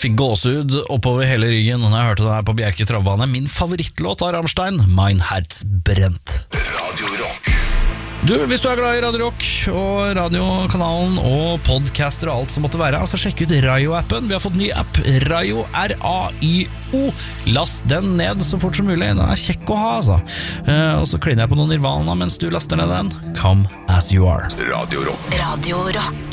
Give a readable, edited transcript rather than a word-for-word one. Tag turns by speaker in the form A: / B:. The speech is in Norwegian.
A: Fikk gåsehud oppover hele ryggen når jeg hørte den her på Bjerke travbane. Min favorittlåt av Rammstein, Mein Herz brennt.
B: Radio Rock.
A: Du, hvis du glad i Radio Rock og radiokanalen og podcaster og alt som måtte være, så sjekk ut Rayo-appen. Vi har fått ny app, Rayo, R-A-Y-O. Last den ned så fort som mulig. Den kjekk å ha, altså. Og så kliner jeg på noen Nirvana mens du laster ned den. Come as you are.
B: Radio Rock.
C: Radio Rock.